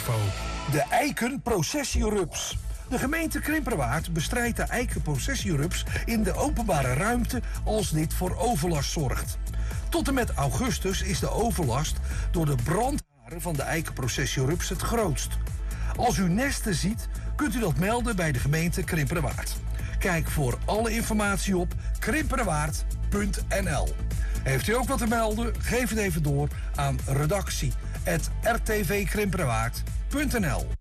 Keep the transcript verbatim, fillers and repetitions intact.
info. De eikenprocessierups. De gemeente Krimperwaard bestrijdt de eikenprocessierups in de openbare ruimte als dit voor overlast zorgt. Tot en met augustus is de overlast door de brandharen van de eikenprocessierups het grootst. Als u nesten ziet, kunt u dat melden bij de gemeente Krimperwaard. Kijk voor alle informatie op krimperwaard punt n l. Heeft u ook wat te melden? Geef het even door aan redactie at r t v krimperwaard punt n l.